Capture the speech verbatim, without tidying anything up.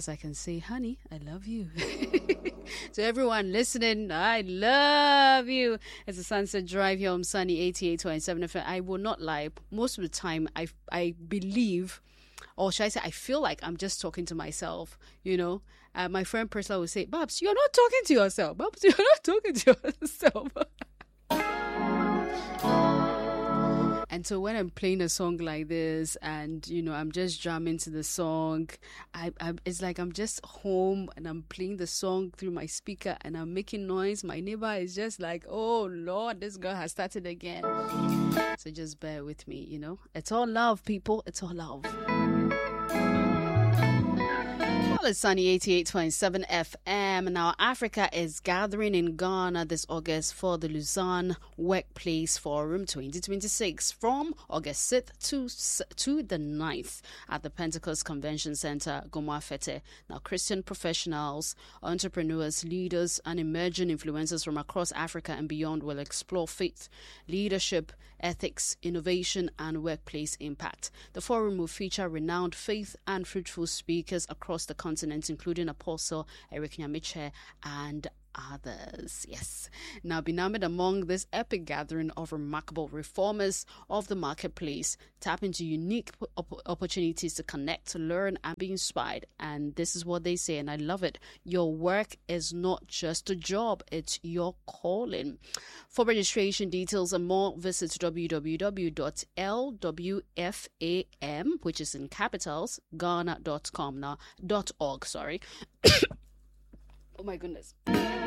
guess I can say, honey, I love you. To everyone listening, I love you. It's a Sunset Drive here on Sunny eighty-eight point seven F M. I will not lie. Most of the time, I I believe, or should I say, I feel like I'm just talking to myself, you know. Uh, my friend Priscilla will say, Babs, you're not talking to yourself. Babs, you're not talking to yourself. And so when I'm playing a song like this and, you know, I'm just jamming to the song, I, I, it's like I'm just home and I'm playing the song through my speaker and I'm making noise. My neighbor is just like, oh, Lord, this girl has started again. So just bear with me, you know. It's all love, people. It's all love. Well, it's Sunny eighty-eight point seven F M. Now, Africa is gathering in Ghana this August for the Lausanne Workplace Forum twenty twenty-six from August sixth to, to the ninth at the Pentecost Convention Center, Goma Fete. Now, Christian professionals, entrepreneurs, leaders, and emerging influencers from across Africa and beyond will explore faith, leadership, ethics, innovation, and workplace impact. The forum will feature renowned faith and fruitful speakers across the continent, including Apostle Eric Nyamiche and others. Yes. Now, be numbered among this epic gathering of remarkable reformers of the marketplace, tap into unique op- opportunities to connect, to learn, and be inspired. And this is what they say, and I love it. Your work is not just a job, it's your calling. For registration details and more, visit w w w dot l w f a m, which is in capitals, ghana dot com now, dot org, sorry. Oh my goodness.